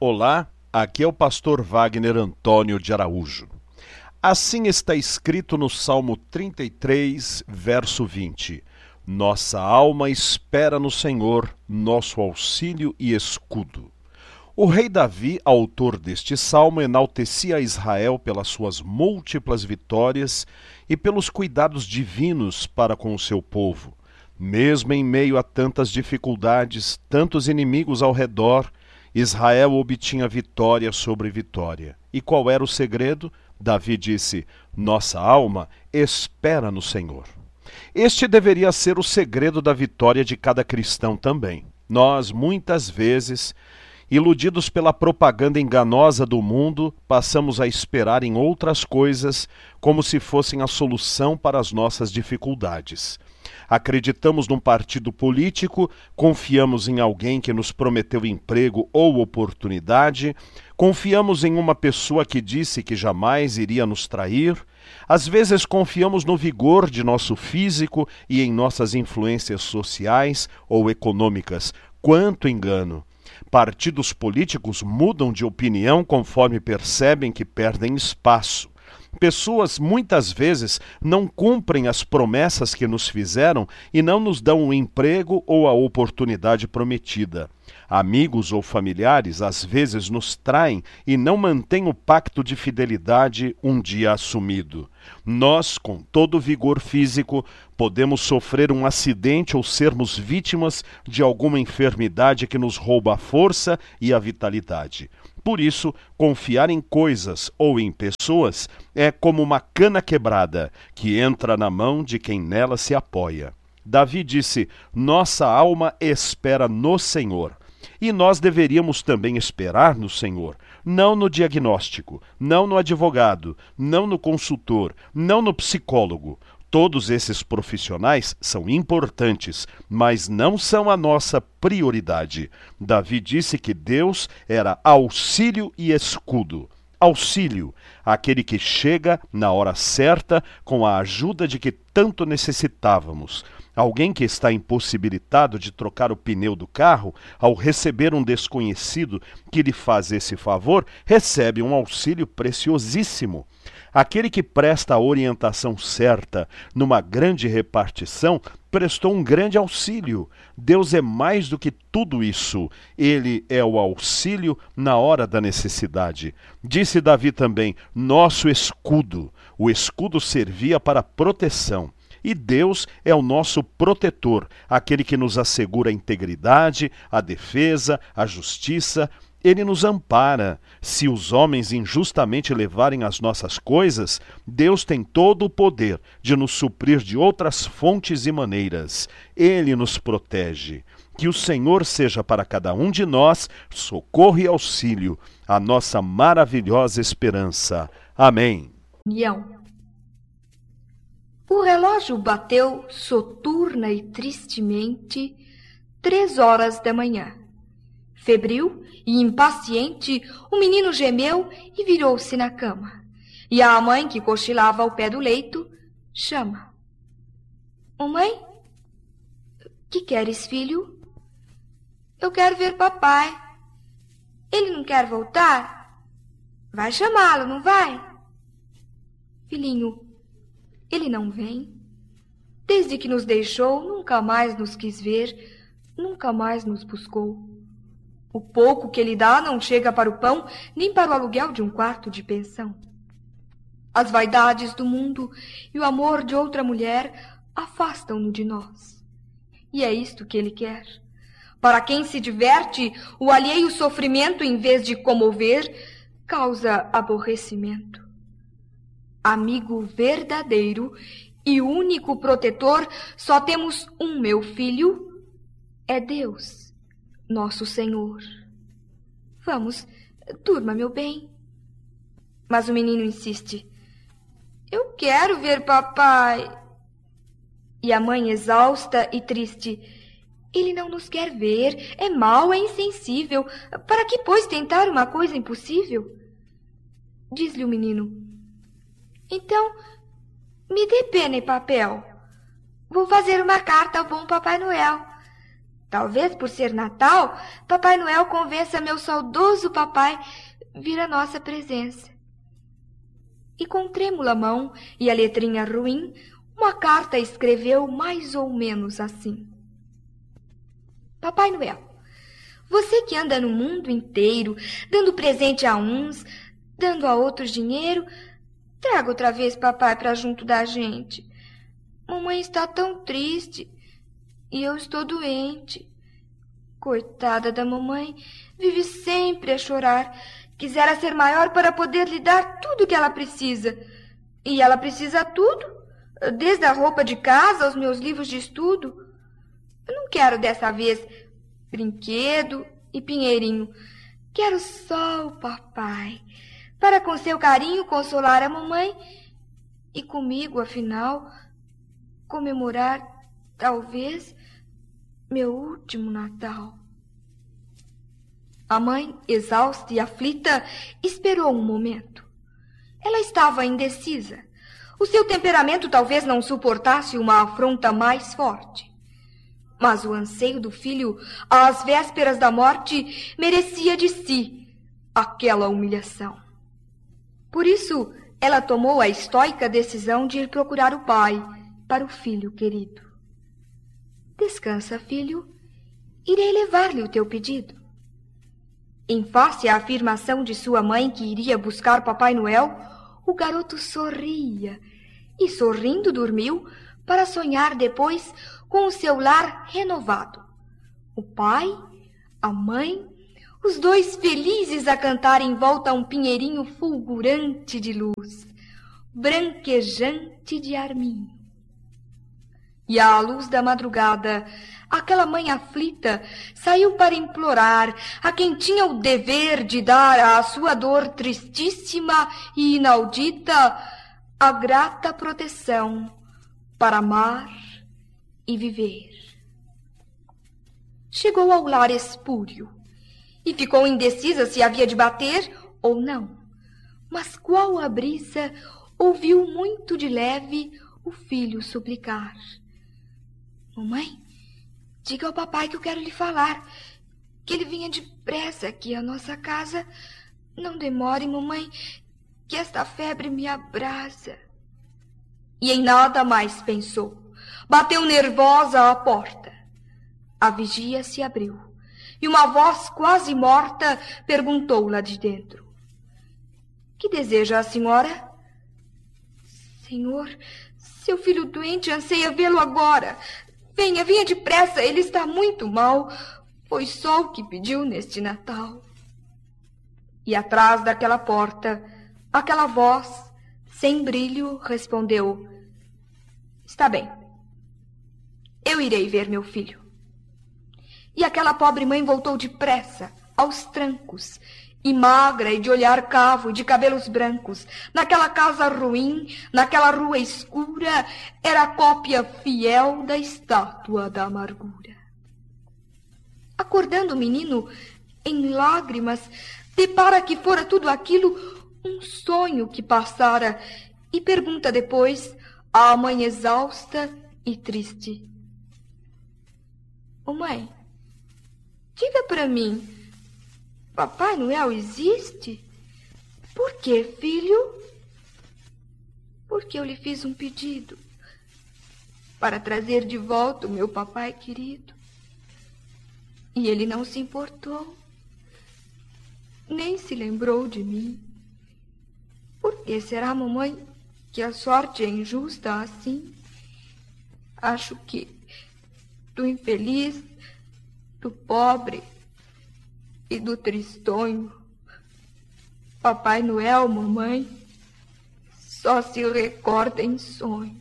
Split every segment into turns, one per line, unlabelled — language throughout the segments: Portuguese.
Olá, aqui é o pastor Wagner Antônio de Araújo. Assim está escrito no Salmo 33, verso 20. Nossa alma espera no Senhor, nosso auxílio e escudo. O rei Davi, autor deste salmo, enaltecia Israel pelas suas múltiplas vitórias e pelos cuidados divinos para com o seu povo. Mesmo em meio a tantas dificuldades, tantos inimigos ao redor, Israel obtinha vitória sobre vitória. E qual era o segredo? Davi disse: nossa alma espera no Senhor. Este deveria ser o segredo da vitória de cada cristão também. Nós, muitas vezes, iludidos pela propaganda enganosa do mundo, passamos a esperar em outras coisas como se fossem a solução para as nossas dificuldades. Acreditamos num partido político, confiamos em alguém que nos prometeu emprego ou oportunidade, confiamos em uma pessoa que disse que jamais iria nos trair, às vezes confiamos no vigor de nosso físico e em nossas influências sociais ou econômicas. Quanto engano! Partidos políticos mudam de opinião conforme percebem que perdem espaço. Pessoas muitas vezes não cumprem as promessas que nos fizeram e não nos dão um emprego ou a oportunidade prometida. Amigos ou familiares às vezes nos traem e não mantêm o pacto de fidelidade um dia assumido. Nós, com todo o vigor físico, podemos sofrer um acidente ou sermos vítimas de alguma enfermidade que nos rouba a força e a vitalidade. Por isso, confiar em coisas ou em pessoas é como uma cana quebrada que entra na mão de quem nela se apoia. Davi disse: nossa alma espera no Senhor. E nós deveríamos também esperar no Senhor, não no diagnóstico, não no advogado, não no consultor, não no psicólogo. Todos esses profissionais são importantes, mas não são a nossa prioridade. Davi disse que Deus era auxílio e escudo. Auxílio, aquele que chega na hora certa com a ajuda de que tanto necessitávamos. Alguém que está impossibilitado de trocar o pneu do carro, ao receber um desconhecido que lhe faz esse favor, recebe um auxílio preciosíssimo. Aquele que presta a orientação certa numa grande repartição prestou um grande auxílio. Deus é mais do que tudo isso. Ele é o auxílio na hora da necessidade. Disse Davi também: nosso escudo. O escudo servia para proteção. E Deus é o nosso protetor, aquele que nos assegura a integridade, a defesa, a justiça. Ele nos ampara. Se os homens injustamente levarem as nossas coisas, Deus tem todo o poder de nos suprir de outras fontes e maneiras. Ele nos protege. Que o Senhor seja para cada um de nós socorro e auxílio, a nossa maravilhosa esperança. Amém.
O relógio bateu soturna e tristemente 3 horas da manhã. Febril e impaciente, o menino gemeu e virou-se na cama. E a mãe, que cochilava ao pé do leito, chama: Mãe, que queres, filho? Eu quero ver papai. Ele não quer voltar? Vai chamá-lo, não vai? Filhinho, ele não vem. Desde que nos deixou, nunca mais nos quis ver, nunca mais nos buscou. O pouco que ele dá não chega para o pão, nem para o aluguel de um quarto de pensão. As vaidades do mundo e o amor de outra mulher afastam-no de nós. E é isto que ele quer. Para quem se diverte, o alheio sofrimento, em vez de comover, causa aborrecimento. Amigo verdadeiro e único protetor, só temos um, meu filho, é Deus, nosso Senhor. Vamos, durma, meu bem. Mas o menino insiste: eu quero ver papai. E a mãe, exausta e triste: ele não nos quer ver, é mau, é insensível. Para que, pois, tentar uma coisa impossível? Diz-lhe o menino: então, me dê pena e papel. Vou fazer uma carta ao bom Papai Noel. Talvez por ser Natal, Papai Noel convença meu saudoso papai vir à nossa presença. E com trêmula mão e a letrinha ruim, uma carta escreveu mais ou menos assim: Papai Noel, você que anda no mundo inteiro, dando presente a uns, dando a outros dinheiro, traga outra vez papai para junto da gente. Mamãe está tão triste e eu estou doente. Coitada da mamãe, vive sempre a chorar. Quisera ser maior para poder lhe dar tudo que ela precisa. E ela precisa tudo, desde a roupa de casa aos meus livros de estudo. Eu não quero dessa vez brinquedo e pinheirinho. Quero só o papai, para com seu carinho consolar a mamãe e comigo, afinal, comemorar, talvez, meu último Natal. A mãe, exausta e aflita, esperou um momento. Ela estava indecisa. O seu temperamento talvez não suportasse uma afronta mais forte. Mas o anseio do filho, às vésperas da morte, merecia de si aquela humilhação. Por isso, ela tomou a estoica decisão de ir procurar o pai para o filho querido. Descansa, filho. Irei levar-lhe o teu pedido. Em face à afirmação de sua mãe que iria buscar Papai Noel, o garoto sorria e, sorrindo, dormiu para sonhar depois com o seu lar renovado. O pai, a mãe, os dois felizes a cantar em volta a um pinheirinho fulgurante de luz, branquejante de arminho. E à luz da madrugada, aquela mãe aflita saiu para implorar a quem tinha o dever de dar à sua dor tristíssima e inaudita a grata proteção para amar e viver. Chegou ao lar espúrio e ficou indecisa se havia de bater ou não. Mas qual a brisa ouviu muito de leve o filho suplicar: Mamãe, diga ao papai que eu quero lhe falar, que ele venha depressa aqui à nossa casa. Não demore, mamãe, que esta febre me abrasa. E em nada mais pensou. Bateu nervosa à porta. A vigia se abriu e uma voz quase morta perguntou lá de dentro: Que deseja a senhora? Senhor, seu filho doente anseia vê-lo agora. Venha, venha depressa, ele está muito mal. Foi só o que pediu neste Natal. E atrás daquela porta, aquela voz, sem brilho, respondeu: Está bem, eu irei ver meu filho. E aquela pobre mãe voltou depressa, aos trancos, e magra e de olhar cavo e de cabelos brancos, naquela casa ruim, naquela rua escura, era a cópia fiel da estátua da amargura. Acordando o menino, em lágrimas, depara que fora tudo aquilo um sonho que passara e pergunta depois à mãe exausta e triste: Ô mãe, diga para mim, Papai Noel existe? Por quê, filho? Porque eu lhe fiz um pedido para trazer de volta o meu papai querido. E ele não se importou, nem se lembrou de mim. Por que será, mamãe, que a sorte é injusta assim? Acho que do infeliz, do pobre e do tristonho, Papai Noel, mamãe, só se recorda em sonho.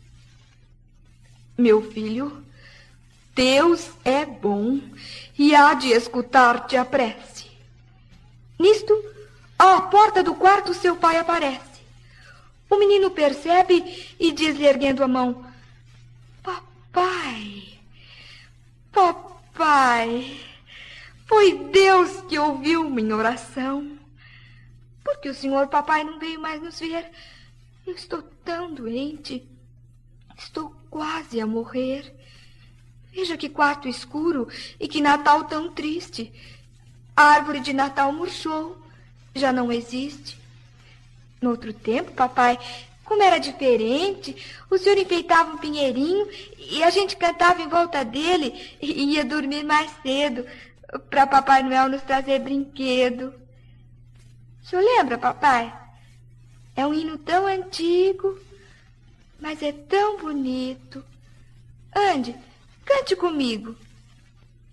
Meu filho, Deus é bom e há de escutar-te a prece. Nisto, à porta do quarto, seu pai aparece. O menino percebe e diz-lhe, erguendo a mão: Papai, papai, foi Deus que ouviu minha oração. Porque o senhor papai não veio mais nos ver? Eu estou tão doente, estou quase a morrer. Veja que quarto escuro e que Natal tão triste. A árvore de Natal murchou, já não existe. No outro tempo, papai, como era diferente, o senhor enfeitava um pinheirinho e a gente cantava em volta dele e ia dormir mais cedo, para Papai Noel nos trazer brinquedo. O senhor lembra, papai? É um hino tão antigo, mas é tão bonito. Ande, cante comigo.